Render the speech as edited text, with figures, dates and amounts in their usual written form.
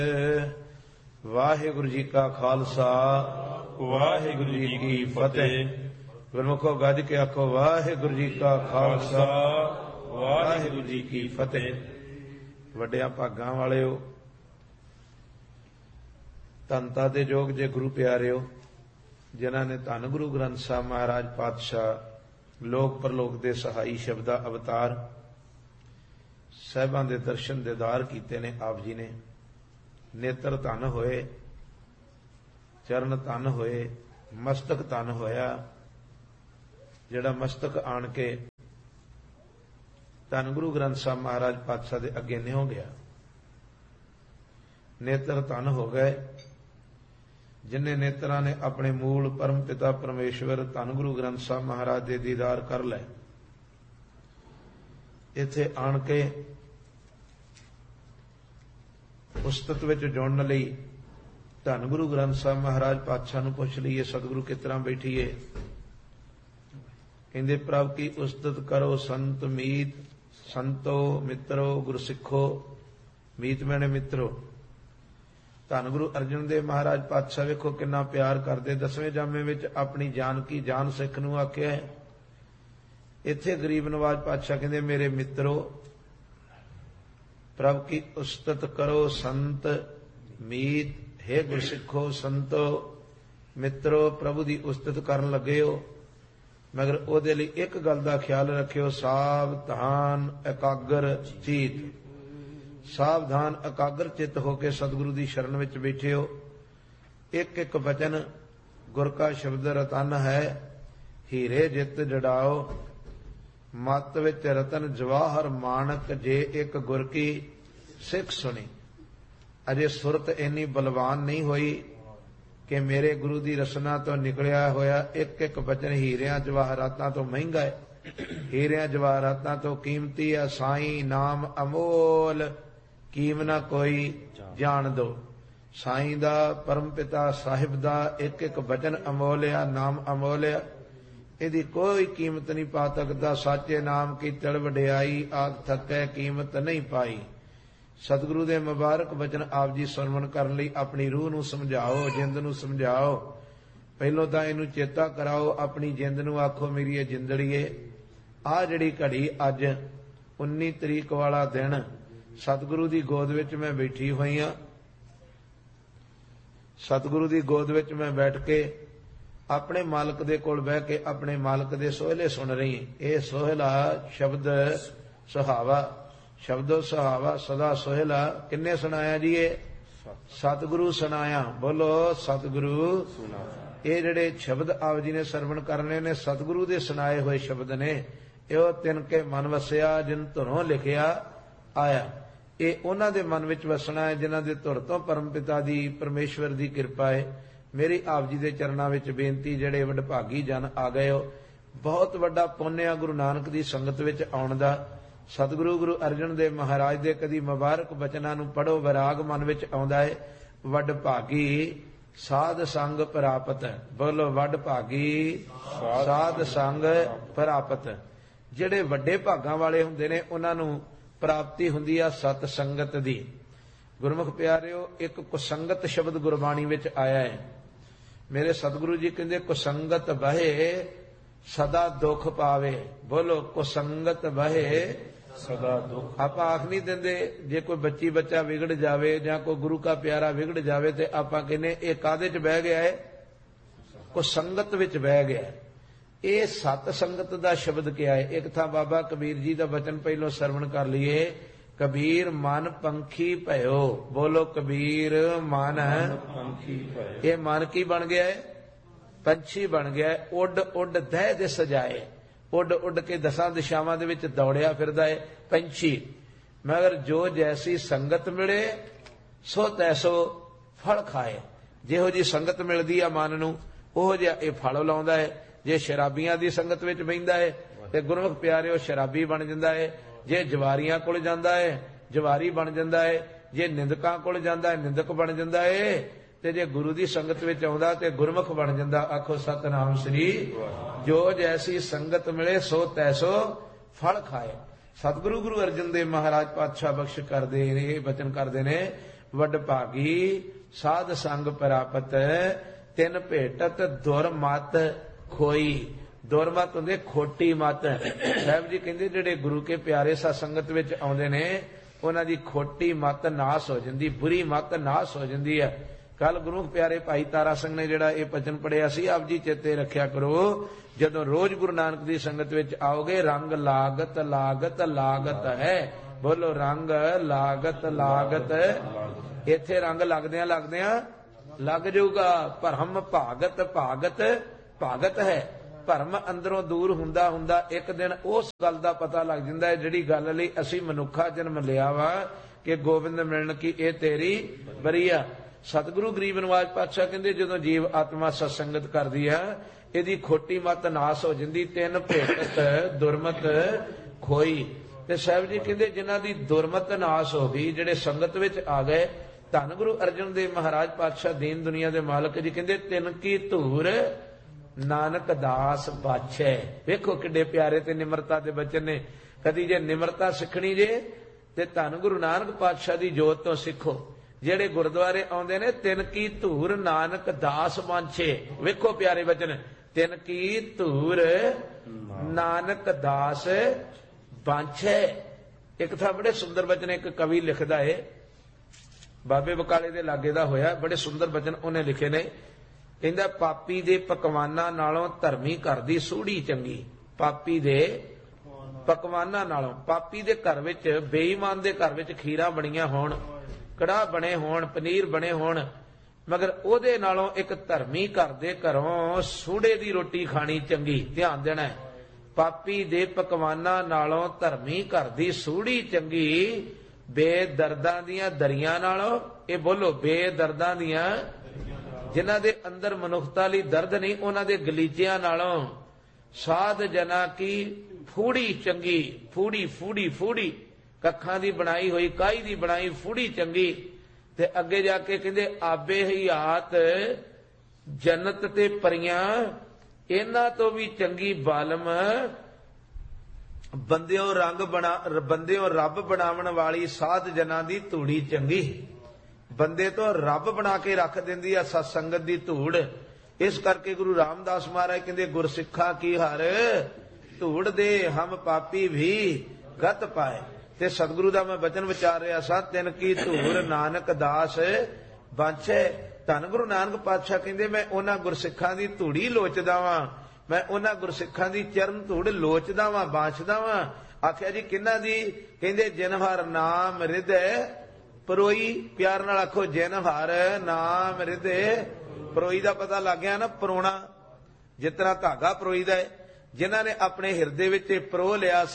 ਵਾਹਿਗੁਰੂ ਜੀ ਕਾ ਖਾਲਸਾ ਵਾਹਿਗੁਰੂ ਜੀ ਕੀ ਫਤਿਹ। ਗੁਰਮੁਖੋ ਗੱਜ ਕੇ ਆਖੋ ਵਾਹਿਗੁਰੂ ਜੀ ਕਾ ਖਾਲਸਾ ਵਾਹਿਗੁਰੂ ਜੀ ਕੀ ਫਤਿਹ। ਵੱਡਿਆਂ ਭਾਗਾਂ ਵਾਲਿਓ, ਧੰਨਤਾ ਦੇ ਯੋਗ ਜੇ ਗੁਰੂ ਪਿਆਰਿਓ, ਜਿਨ੍ਹਾਂ ਨੇ ਧੰਨ ਗੁਰੂ ਗ੍ਰੰਥ ਸਾਹਿਬ ਮਹਾਰਾਜ ਪਾਤਸ਼ਾਹ ਲੋਕ ਪਰਲੋਕ ਦੇ ਸਹਾਈ ਸ਼ਬਦਾ ਅਵਤਾਰ ਸਾਹਿਬਾਂ ਦੇ ਦਰਸ਼ਨ ਦੀਦਾਰ ਕੀਤੇ ਨੇ। ਆਪ ਜੀ ਨੇ ਨੇਤਰ ਧਨ ਹੋਏ, ਚਰਨ ਧਨ ਹੋਏ, ਮਸਤਕ ਧਨ ਹੋਇਆ। ਜਿਹੜਾ ਮਸਤਕ ਆਣ ਕੇ ਧੰਨ ਗੁਰੂ ਗ੍ਰੰਥ ਸਾਹਿਬ ਮਹਾਰਾਜ ਪਾਤਸ਼ਾਹ ਦੇ ਅੱਗੇ ਨਿਉ ਗਿਆ। ਨੇਤਰ ਧਨ ਹੋ ਗਏ ਜਿਨ੍ਹਾਂ ਨੇਤਰਾਂ ਨੇ ਆਪਣੇ ਮੂਲ ਪਰਮ ਪਿਤਾ ਪਰਮੇਸ਼ਵਰ ਧੰਨ ਗੁਰੂ ਗ੍ਰੰਥ ਸਾਹਿਬ ਮਹਾਰਾਜ ਦੇ ਦੀਦਾਰ ਕਰ ਲਏ। ਇੱਥੇ ਆਣ ਕੇ ਉਸਤਤ ਵਿੱਚ ਜੁੜਨ ਲਈ ਧੰਨ ਗੁਰੂ ਗ੍ਰੰਥ ਸਾਹਿਬ ਮਹਾਰਾਜ ਪਾਤਸ਼ਾਹ ਨੂੰ ਪੁੱਛ ਲਈਏ, ਸਤਿਗੁਰੂ ਕਿਸ ਤਰ੍ਹਾਂ ਬੈਠੀਏ। ਕਹਿੰਦੇ ਪ੍ਰਭ ਕੀ ਉਸਤਤ ਕਰੋ ਸੰਤ ਮੀਤ, ਸੰਤੋ ਮਿੱਤਰੋ ਗੁਰਸਿੱਖੋ। ਮੀਤ ਮੈਨੇ ਮਿੱਤਰੋ। ਧੰਨ ਗੁਰੂ ਅਰਜਨ ਦੇਵ ਮਹਾਰਾਜ ਪਾਤਸ਼ਾਹ ਵੇਖੋ ਕਿੰਨਾ ਪਿਆਰ ਕਰਦੇ। 10ਵੇਂ ਜਾਮੇ ਵਿੱਚ ਆਪਣੀ ਜਾਨ ਕੀ ਜਾਨ ਸਿੱਖ ਨੂੰ ਆਖਿਆ ਹੈ। ਇੱਥੇ ਗਰੀਬ ਨਵਾਜ ਪਾਤਸ਼ਾਹ ਕਹਿੰਦੇ ਮੇਰੇ ਮਿੱਤਰੋ, ਪ੍ਰਭ ਕੀ ਉਸਤਤ ਕਰੋ ਸੰਤ ਮੀਤ। ਹੇ ਗੁਰਸਿੱਖੋ, ਸੰਤੋ, ਮਿੱਤਰੋ, ਪ੍ਰਭੂ ਦੀ ਉਸਤਤ ਕਰਨ ਲੱਗੇ ਹੋ, ਮਗਰ ਉਹਦੇ ਲਈ ਇੱਕ ਗੱਲ ਦਾ ਖਿਆਲ ਰੱਖਿਓ, ਸਾਵਧਾਨ ਇਕਾਗਰ ਚਿੱਤ। ਸਾਵਧਾਨ ਇਕਾਗਰ ਚਿੱਤ ਹੋ ਕੇ ਸਤਿਗੁਰੂ ਦੀ ਸ਼ਰਨ ਵਿੱਚ ਬੈਠੇ ਹੋ। ਇੱਕ ਇੱਕ ਬਚਨ ਗੁਰ ਕਾ ਸ਼ਬਦ ਰਤਨ ਹੈ, ਹੀਰੇ ਜਿੱਤ ਜੜਾਓ। ਮਤ ਵਿੱਚ ਰਤਨ ਜਵਾਹਰ ਮਾਨਕ, ਜੇ ਇੱਕ ਗੁਰ ਕੀ ਸਿੱਖ ਸੁਣੀ। ਅਜੇ ਸੁਰਤ ਇੰਨੀ ਬਲਵਾਨ ਨਹੀਂ ਹੋਈ ਕਿ ਮੇਰੇ ਗੁਰੂ ਦੀ ਰਸਨਾ ਤੋਂ ਨਿਕਲਿਆ ਹੋਇਆ ਇੱਕ ਇੱਕ ਬਚਨ ਹੀਰਿਆਂ ਜਵਾਹਰਾਤਾਂ ਤੋਂ ਮਹਿੰਗਾ ਹੈ, ਹੀਰਿਆਂ ਜਵਾਹਰਾਤਾਂ ਤੋਂ ਕੀਮਤੀ ਹੈ। ਸਾਈਂ ਨਾਮ ਅਮੋਲ, ਕੀਮ ਨਾ ਕੋਈ ਜਾਣ ਦੋ। ਸਾਈਂ ਦਾ, ਪਰਮ ਪਿਤਾ ਸਾਹਿਬ ਦਾ ਇੱਕ ਇੱਕ ਬਚਨ ਅਮੋਲ ਆ, ਨਾਮ ਅਮੋਲ ਆ। ਇਹਦੀ ਕੋਈ ਕੀਮਤ ਨਹੀਂ ਪਾ ਸਕਦਾ। ਸਾਚੇ ਨਾਮ ਕੀ ਤਿਲ ਵਡਿਆਈ, ਆਖ ਥੱਕੈ ਕੀਮਤ ਨਹੀਂ ਪਾਈ। ਸਤਿਗੁਰੂ ਦੇ ਮੁਬਾਰਕ ਬਚਨ ਆਪ ਜੀ ਸਰਵਣ ਕਰਨ ਲਈ ਆਪਣੀ ਰੂਹ ਨੂੰ ਸਮਝਾਓ, ਜਿੰਦ ਨੂੰ ਸਮਝਾਓ। ਪਹਿਲੋਂ ਤਾਂ ਇਹਨੂੰ ਚੇਤਾ ਕਰਾਓ, ਆਪਣੀ ਜਿੰਦ ਨੂੰ ਆਖੋ ਮੇਰੀ ਇਹ ਜਿੰਦੜੀਏ, ਆਹ ਜਿਹੜੀ ਘੜੀ ਅੱਜ 19 ਤਰੀਕ ਵਾਲਾ ਦਿਨ ਸਤਿਗੁਰੂ ਦੀ ਗੋਦ ਵਿੱਚ ਮੈਂ ਬੈਠੀ ਹੋਈ ਹਾਂ। ਸਤਿਗੁਰੂ ਦੀ ਗੋਦ ਵਿੱਚ ਮੈਂ ਬੈਠ ਕੇ ਆਪਣੇ ਮਾਲਕ ਦੇ ਕੋਲ ਬਹਿ ਕੇ ਆਪਣੇ ਮਾਲਕ ਦੇ ਸੋਹਲੇ ਸੁਣ ਰਹੀ। ਇਹ ਸੋਹਲਾ ਸ਼ਬਦ ਸੁਹਾਵਾ, ਸ਼ਬਦੋ ਸੁਹਾਵਾ ਸਦਾ ਸੋਹਲਾ। ਕਿੰਨੇ ਸੁਣਾਇਆ ਜੀ? ਇਹ ਸਤਿਗੁਰੂ ਸੁਣਾਇਆ। ਬੋਲੋ ਸਤਿਗੁਰੂ। ਇਹ ਜਿਹੜੇ ਸ਼ਬਦ ਆਪ ਜੀ ਨੇ ਸਰਵਣ ਕਰਨੇ ਨੇ ਸਤਿਗੁਰੂ ਦੇ ਸੁਣਾਏ ਹੋਏ ਸ਼ਬਦ ਨੇ। ਇਹੋ ਤਿੰਨ ਕੇ ਮਨ ਵਸਿਆ ਜਿਨ ਧੁਰੋਂ ਲਿਖਿਆ ਆਇਆ। ਇਹ ਉਹਨਾਂ ਦੇ ਮਨ ਵਿੱਚ ਵਸਣਾ ਹੈ ਜਿਨ੍ਹਾਂ ਦੇ ਧੁਰ ਤੋਂ ਪਰਮ ਪਿਤਾ ਦੀ ਪਰਮੇਸ਼ਵਰ ਦੀ ਕਿਰਪਾ ਹੈ। ਮੇਰੀ ਆਪ ਜੀ ਦੇ ਚਰਨਾਂ ਵਿੱਚ ਬੇਨਤੀ, ਜਿਹੜੇ ਵਡਭਾਗੀ ਜਨ ਆ ਗਏ ਹੋ, ਬਹੁਤ ਵੱਡਾ ਪੁੰਨ ਆ ਗੁਰੂ ਨਾਨਕ ਦੀ ਸੰਗਤ ਵਿੱਚ ਆਉਣ ਦਾ। ਸਤਿਗੁਰੂ ਗੁਰੂ ਅਰਜਨ ਦੇਵ ਮਹਾਰਾਜ ਦੇ ਕਦੀ ਮੁਬਾਰਕ ਬਚਨਾਂ ਨੂੰ ਪੜ੍ਹੋ, ਵਿਰਾਗ ਮਨ ਵਿੱਚ ਆਉਂਦਾ ਹੈ। ਵਡਭਾਗੀ ਸਾਧ ਸੰਗ ਪ੍ਰਾਪਤ। ਬੋਲੋ ਵਡਭਾਗੀ ਸਾਧ ਸੰਗ ਪ੍ਰਾਪਤ। ਜਿਹੜੇ ਵੱਡੇ ਭਾਗਾਂ ਵਾਲੇ ਹੁੰਦੇ ਨੇ ਉਹਨਾਂ ਨੂੰ ਪ੍ਰਾਪਤੀ ਹੁੰਦੀ ਆ ਸਤ ਸੰਗਤ ਦੀ। ਗੁਰਮੁਖ ਪਿਆਰਿਓ, ਇੱਕ ਕੁਸੰਗਤ ਸ਼ਬਦ ਗੁਰਬਾਣੀ ਵਿੱਚ ਆਇਆ ਹੈ। ਮੇਰੇ ਸਤਿਗੁਰੂ ਜੀ ਕਹਿੰਦੇ ਕੁਸੰਗਤ ਬਹੇ ਸਦਾ ਦੁੱਖ ਪਾਵੇ। ਬੋਲੋ ਕੁਸੰਗਤ ਬਹੇ ਸਦਾ ਦੁੱਖ। ਆਪਾਂ ਆਖ ਨਹੀਂ ਦਿੰਦੇ ਜੇ ਕੋਈ ਬੱਚੀ ਬੱਚਾ ਵਿਗੜ ਜਾਵੇ ਜਾਂ ਕੋਈ ਗੁਰੂ ਕਾ ਪਿਆਰਾ ਵਿਗੜ ਜਾਵੇ ਤੇ ਆਪਾਂ ਕਹਿੰਦੇ ਇਹ ਕਾਹਦੇ 'ਚ ਬਹਿ ਗਿਆ ਹੈ? ਕੁਸੰਗਤ ਵਿੱਚ ਬਹਿ ਗਿਆ। ਇਹ ਸਤ ਸੰਗਤ ਦਾ ਸ਼ਬਦ ਕਿਹਾ ਹੈ। ਇੱਕ ਥਾਂ ਬਾਬਾ ਕਬੀਰ ਜੀ ਦਾ ਬਚਨ ਪਹਿਲੋਂ ਸਰਵਣ ਕਰ ਲਈਏ। ਕਬੀਰ ਮਨ ਪੰਖੀ ਭਇਓ। ਬੋਲੋ ਕਬੀਰ ਮਨ ਪੰਖੀ ਭਇਓ। ਇਹ ਮਨ ਕੀ ਬਣ ਗਿਆ ਹੈ? ਪੰਛੀ ਬਣ ਗਿਆ। ਉੱਡ ਉੱਡ ਦਹਿ ਦੇ ਸਜਾਏ, ਉੱਡ ਉੱਡ ਕੇ ਦਸਾਂ ਦਿਸ਼ਾਵਾਂ ਦੇ ਵਿੱਚ ਦੌੜਿਆ ਫਿਰਦਾ ਹੈ ਪੰਛੀ। ਮਗਰ ਜੋ ਜੈਸੀ ਸੰਗਤ ਮਿਲੇ ਸੋ ਤੈਸੋ ਫਲ ਖਾਏ। ਜਿਹੋ ਜੀ ਸੰਗਤ ਮਿਲਦੀ ਆ ਮਨ ਨੂੰ ਉਹੋ ਜਿਹਾ ਇਹ ਫਲ ਲਾਉਂਦਾ ਹੈ। ਜੇ ਸ਼ਰਾਬੀਆਂ ਦੀ ਸੰਗਤ ਵਿੱਚ ਬਹਿੰਦਾ ਹੈ ਤੇ ਗੁਰਮੁਖ ਪਿਆਰਿਓ ਸ਼ਰਾਬੀ ਬਣ ਜਾਂਦਾ ਹੈ। ਜੇ ਜਵਾਰੀਆਂ ਕੋਲ ਜਾਂਦਾ ਹੈ ਜਵਾਰੀ ਬਣ ਜਾਂਦਾ ਹੈ। ਜੇ ਨਿੰਦਕਾਂ ਕੋਲ ਜਾਂਦਾ ਹੈ ਨਿੰਦਕ ਬਣ ਜਾਂਦਾ ਹੈ। ਤੇ ਜੇ ਗੁਰੂ ਦੀ ਸੰਗਤ ਵਿੱਚ ਆਉਂਦਾ ਤੇ ਗੁਰਮੁਖ ਬਣ ਜਾਂਦਾ। ਆਖੋ ਸਤਿਨਾਮ ਸ੍ਰੀ। ਜੋ ਜੈਸੀ ਸੰਗਤ ਮਿਲੇ ਸੋ ਤੈਸੋ ਫਲ ਖਾਏ। ਸਤਿਗੁਰੂ ਗੁਰੂ ਅਰਜਨ ਦੇਵ ਮਹਾਰਾਜ ਪਾਤਸ਼ਾਹ ਬਖਸ਼ ਕਰਦੇ ਨੇ, ਇਹ ਬਚਨ ਕਰਦੇ ਨੇ, ਵਡਭਾਗੀ ਸਾਧ ਸੰਗ ਪ੍ਰਾਪਤ ਤਿਨ ਭੇਟਤ ਦੁਰਮਤ ਖੋਈ। ਦੁਰਮਤ ਹੁੰਦੇ ਖੋਟੀ ਮਤ। ਸਾਹਿਬ ਜੀ ਕਹਿੰਦੇ ਜਿਹੜੇ ਗੁਰੂ ਕੇ ਪਿਆਰੇ ਸਤ ਸੰਗਤ ਵਿੱਚ ਆਉਂਦੇ ਨੇ ਉਹਨਾਂ ਦੀ ਖੋਟੀ ਮਤ ਨਾਸ ਹੋ ਜਾਂਦੀ, ਬੁਰੀ ਮਤ ਨਾਸ ਹੋ ਜਾਂਦੀ ਹੈ। ਕੱਲ ਗੁਰੂ ਪਿਆਰੇ ਭਾਈ ਤਾਰਾ ਸਿੰਘ ਨੇ ਜਿਹੜਾ ਇਹ ਭਜਨ ਪੜਿਆ ਸੀ, ਆਪ ਜੀ ਚੇਤੇ ਰੱਖਿਆ ਕਰੋ, ਜਦੋਂ ਰੋਜ਼ ਗੁਰੂ ਨਾਨਕ ਦੀ ਸੰਗਤ ਵਿੱਚ ਆਓਗੇ, ਰੰਗ ਲਾਗਤ ਲਾਗਤ ਲਾਗਤ ਹੈ। ਬੋਲੋ ਰੰਗ ਲਾਗਤ ਲਾਗਤ। ਇੱਥੇ ਰੰਗ ਲੱਗਦਿਆਂ ਲੱਗਦਿਆਂ ਲੱਗ ਜਾਊਗਾ। ਭਰਮ ਭਾਗਤ ਭਾਗਤ ਭਾਗਤ ਹੈ। ਭਰਮ ਅੰਦਰੋਂ ਦੂਰ ਹੁੰਦਾ ਹੁੰਦਾ ਇੱਕ ਦਿਨ ਉਸ ਗੱਲ ਦਾ ਪਤਾ ਲੱਗ ਜਾਂਦਾ ਹੈ ਜਿਹੜੀ ਗੱਲ ਲਈ ਅਸੀਂ ਮਨੁੱਖਾ ਜਨਮ ਲਿਆ ਵਾ ਕਿ ਗੋਬਿੰਦ ਮਿਲਣ ਕੀ ਇਹ ਤੇਰੀ ਬਰੀਆ। ਸਤਿਗੁਰੂ ਗਰੀਬ ਨਿਵਾਜ ਪਾਤਸ਼ਾਹ ਕਹਿੰਦੇ ਜਦੋਂ ਜੀਵ ਆਤਮਾ ਸਤਸੰਗਤ ਕਰਦੀ ਆ ਇਹਦੀ ਖੋਟੀ ਮਤ ਨਾਸ ਹੋ ਜਾਂਦੀ। ਤਿੰਨ ਭੇਟਤ ਦੁਰਮਤ ਖੋਈ। ਤੇ ਸਾਹਿਬ ਜੀ ਕਹਿੰਦੇ ਜਿਨ੍ਹਾਂ ਦੀ ਦੁਰਮਤ ਨਾਸ ਹੋ ਗਈ, ਜਿਹੜੇ ਸੰਗਤ ਵਿੱਚ ਆ ਗਏ, ਧੰਨ ਗੁਰੂ ਅਰਜਨ ਦੇਵ ਮਹਾਰਾਜ ਪਾਤਸ਼ਾਹ ਦੀਨ ਦੁਨੀਆ ਦੇ ਮਾਲਕ ਜੀ ਕਹਿੰਦੇ ਤਿੰਨ ਕੀ ਧੂਰ ਨਾਨਕ ਦਾਸ ਬਾਛੈ। ਵੇਖੋ ਕਿੱਡੇ ਪਿਆਰੇ ਤੇ ਨਿਮਰਤਾ ਦੇ ਬਚਨ ਨੇ। ਕਦੀ ਜੇ ਨਿਮਰਤਾ ਸਿੱਖਣੀ ਜੇ ਤੇ ਧੰਨ ਗੁਰੂ ਨਾਨਕ ਪਾਤਸ਼ਾਹ ਦੀ ਜੋਤ ਤੋਂ ਸਿੱਖੋ। ਜਿਹੜੇ ਗੁਰਦੁਆਰੇ ਆਉਂਦੇ ਨੇ ਤਿੰਨ ਕੀ ਧੂਰ ਨਾਨਕ ਦਾਸ ਬਾਛੈ। ਵੇਖੋ ਪਿਆਰੇ ਬਚਨ, ਤਿੰਨ ਕੀ ਧੂਰ ਨਾਨਕ ਦਾਸ ਬਾਛੈ। ਇੱਕ ਥਾਂ ਬੜੇ ਸੁੰਦਰ ਬਚਨ ਇੱਕ ਕਵੀ ਲਿਖਦਾ ਹੈ, ਬਾਬੇ ਬਕਾਲੇ ਦੇ ਲਾਗੇ ਦਾ ਹੋਇਆ, ਬੜੇ ਸੁੰਦਰ ਬਚਨ ਉਹਨੇ ਲਿਖੇ ਨੇ। ਕਹਿੰਦਾ ਪਾਪੀ ਦੇ ਪਕਵਾਨਾਂ ਨਾਲੋਂ ਧਰਮੀ ਘਰ ਦੀ ਸੂੜੀ ਚੰਗੀ। ਪਾਪੀ ਦੇ ਪਕਵਾਨਾਂ ਨਾਲੋਂ, ਪਾਪੀ ਦੇ ਘਰ ਵਿੱਚ, ਬੇਈਮਾਨ ਦੇ ਘਰ ਵਿੱਚ ਖੀਰਾਂ ਬਣੀਆਂ ਹੋਣ, ਕੜਾਹ ਬਣੇ ਹੋਣ, ਪਨੀਰ ਬਣੇ ਹੋਣ, ਮਗਰ ਉਹਦੇ ਨਾਲੋਂ ਇੱਕ ਧਰਮੀ ਘਰ ਦੇ ਘਰੋਂ ਸੂੜੇ ਦੀ ਰੋਟੀ ਖਾਣੀ ਚੰਗੀ। ਧਿਆਨ ਦੇਣਾ ਹੈ, ਪਾਪੀ ਦੇ ਪਕਵਾਨਾਂ ਨਾਲੋਂ ਧਰਮੀ ਘਰ ਦੀ ਸੂੜੀ ਚੰਗੀ। ਬੇਦਰਦਾਂ ਦੀਆਂ ਦਰੀਆਂ ਨਾਲੋਂ, ਇਹ ਬੋਲੋ, ਬੇਦਰਦਾਂ ਦੀਆਂ, ਜਿਨ੍ਹਾਂ ਦੇ ਅੰਦਰ ਮਨੁੱਖਤਾ ਲਈ ਦਰਦ ਨਹੀਂ, ਉਹਨਾਂ ਦੇ ਗਲੀਚਿਆਂ ਨਾਲੋਂ ਸਾਧ ਜਨਾ ਕੀ ਫੂੜੀ ਚੰਗੀ। ਫੂੜੀ ਫੂੜੀ ਫੂੜੀ, ਕੱਖਾਂ ਦੀ ਬਣਾਈ ਹੋਈ, ਕਾਈ ਦੀ ਬਣਾਈ ਫੂੜੀ ਚੰਗੀ। ਤੇ ਅੱਗੇ ਜਾ ਕੇ ਕਹਿੰਦੇ ਆਬੇ ਹਯਾਤ ਜੰਨਤ ਤੇ ਪਰੀਆਂ, ਇਹਨਾਂ ਤੋਂ ਵੀ ਚੰਗੀ ਬਾਲਮ ਬੰਦਿਓ ਬੰਦਿਓ ਰੱਬ ਬਣਾਉਣ ਵਾਲੀ ਸਾਧ ਜਨਾਂ ਦੀ ਧੂੜੀ ਚੰਗੀ। ਬੰਦੇ ਤੋਂ ਰੱਬ ਬਣਾ ਕੇ ਰੱਖ ਦਿੰਦੀ ਆ ਸਤ ਸੰਗਤ ਦੀ ਧੂੜ। ਇਸ ਕਰਕੇ ਗੁਰੂ ਰਾਮਦਾਸ ਮਹਾਰਾਜ ਕਹਿੰਦੇ ਗੁਰਸਿੱਖਾਂ ਕੀ ਹਰ ਧੂੜ ਦੇ ਹਮ ਪਾਪੀ ਵੀ ਗਤ ਪਾਏ। ਤੇ ਸਤਿਗੁਰੂ ਦਾ ਮੈਂ ਬਚਨ ਵਿਚਾਰ ਰਿਹਾ ਸਾਂ, ਤਿੰਨ ਕੀ ਧੂੜ ਨਾਨਕ ਦਾਸ ਬਾਛੈ। ਧੰਨ ਗੁਰੂ ਨਾਨਕ ਪਾਤਸ਼ਾਹ ਕਹਿੰਦੇ ਮੈਂ ਉਹਨਾਂ ਗੁਰਸਿੱਖਾਂ ਦੀ ਧੂੜੀ ਲੋਚਦਾ ਵਾਂ, ਮੈਂ ਉਹਨਾਂ ਗੁਰਸਿੱਖਾਂ ਦੀ ਚਰਨ ਧੂੜ ਲੋਚਦਾ ਵਾਂ, ਬਾਛਦਾ ਵਾਂ। ਆਖਿਆ ਜੀ ਕਿਹਨਾਂ ਦੀ? ਕਹਿੰਦੇ ਜਿਨ ਹਰ ਨਾਮ ਹਿਰਦੈ ਪਰੋਈ। ਪਿਆਰ ਨਾਲ ਆਖੋ, ਜਿਨ ਹਰ ਨਾਮ ਹਿਰਦੈ ਪਰੋਈ। ਦਾ ਪਤਾ ਲੱਗ ਗਿਆ ਨਾ, ਪਰੋਣਾ ਜਿਸ ਤਰ੍ਹਾਂ ਧਾਗਾ ਪਰੋਈ ਦਾ ਹੈ। ਜਿਨ੍ਹਾਂ ਨੇ ਆਪਣੇ ਹਿਰਦੇ ਵਿੱਚ ਪਰੋ ਲਿਆ